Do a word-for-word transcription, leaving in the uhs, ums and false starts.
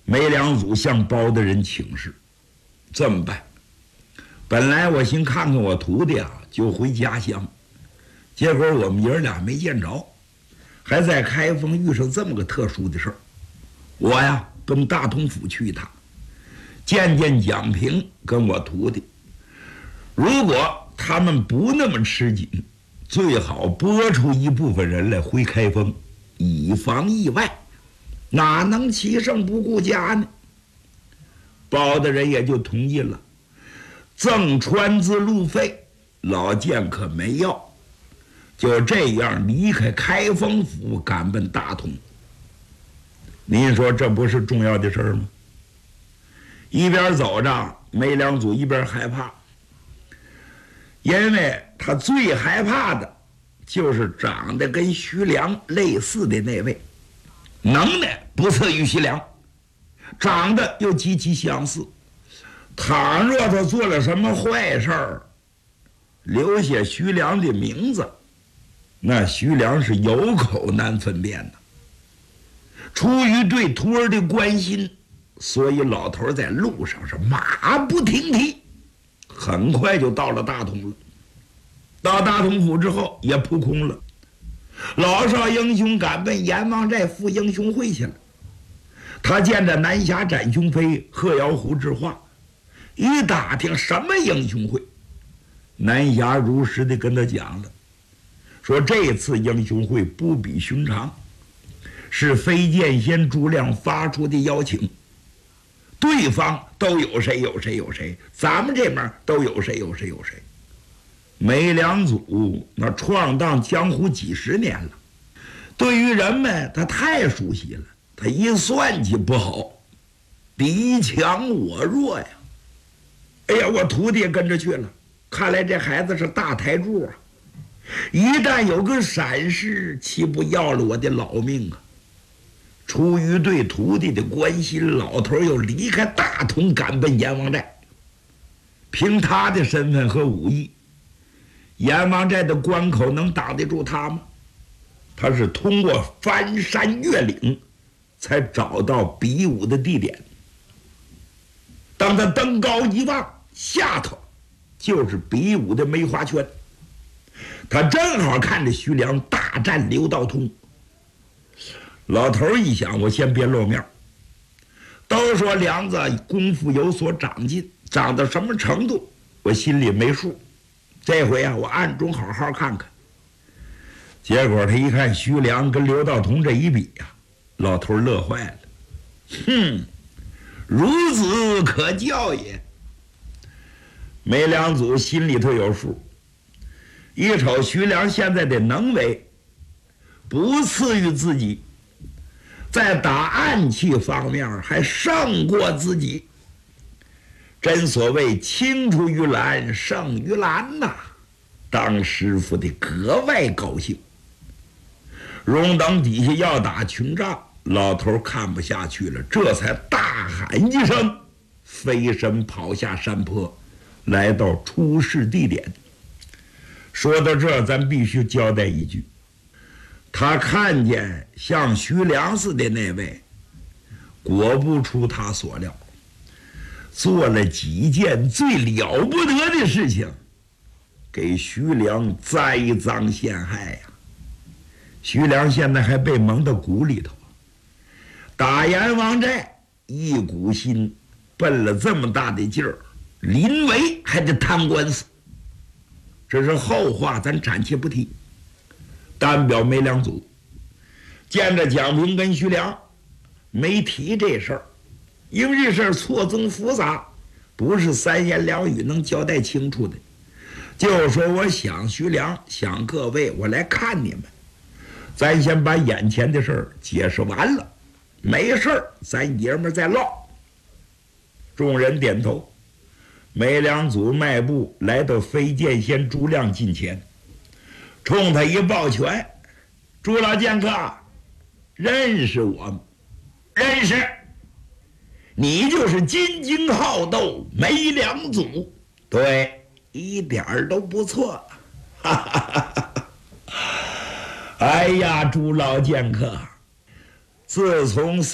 梅良祖向包大人请示：这么办？本来我寻看看我徒弟啊，就回家乡，结果我们爷俩没见着，还在开封遇上这么个特殊的事儿。我呀，奔大同府去一趟，见见蒋平跟我徒弟。如果他们不那么吃紧，最好拨出一部分人来回开封，以防意外，哪能欺胜不顾家呢？包大人也就同意了，赠川资路费，老剑可没要。就这样离开开封府，赶奔大同。您说这不是重要的事儿吗？一边走着，梅良祖一边害怕，因为他最害怕的就是长得跟徐良类似的那位，能耐不次于徐良，长得又极其相似。倘若他做了什么坏事儿，留下徐良的名字，那徐良是有口难分辨的。出于对徒儿的关心，所以老头在路上是马不停蹄，很快就到了大同了。到大同府之后也扑空了，老少英雄赶奔阎王寨赴英雄会去了。他见着南侠展雄飞、贺瑶湖之画，一打听什么英雄会，南侠如实的跟他讲了，说这次英雄会不比寻常，是飞剑仙朱亮发出的邀请，对方都有谁有谁有谁，咱们这边都有谁有谁有谁。梅良祖那闯荡江湖几十年了，对于人们他太熟悉了，他一算计不好，敌强我弱呀。哎呀，我徒弟跟着去了，看来这孩子是大台柱啊，一旦有个闪失，岂不要了我的老命啊？出于对徒弟的关心，老头又离开大同，赶奔阎王寨。凭他的身份和武艺，阎王寨的关口能挡得住他吗？他是通过翻山越岭才找到比武的地点。当他登高一望，下头就是比武的梅花圈，他正好看着徐良大战刘道通。老头一想，我先别露面，都说梁子功夫有所长进，长到什么程度我心里没数，这回啊我暗中好好看看。结果他一看徐良跟刘道通这一比呀、啊，老头乐坏了，哼，孺子可教也。梅良祖心里头有数，一瞅徐良现在的能为不次于自己，在打暗器方面还胜过自己，真所谓青出于蓝胜于蓝呐、啊！当师傅的格外高兴。荣等底下要打群仗，老头看不下去了，这才大喊一声，飞身跑下山坡，来到出事地点。说到这，咱必须交代一句，他看见像徐良似的那位，果不出他所料，做了几件最了不得的事情，给徐良栽赃陷害呀、啊！徐良现在还被蒙到鼓里头，打阎王寨一股心，奔了这么大的劲儿，临危还得贪官司，这是后话，咱暂且不提。单表梅良祖见着蒋平跟徐良没提这事儿，因为这事儿错综复杂，不是三言两语能交代清楚的。就说我想徐良，想各位，我来看你们，咱先把眼前的事儿解释完了，没事儿咱爷们儿再唠。众人点头。梅良祖迈步来到飞剑仙朱亮近前，冲他一抱拳：“朱老剑客，认识我吗？”“认识。”“你就是金睛好斗梅良祖。”“对，一点儿都不错。”“哈哈哈哈！哎呀，朱老剑客，自从三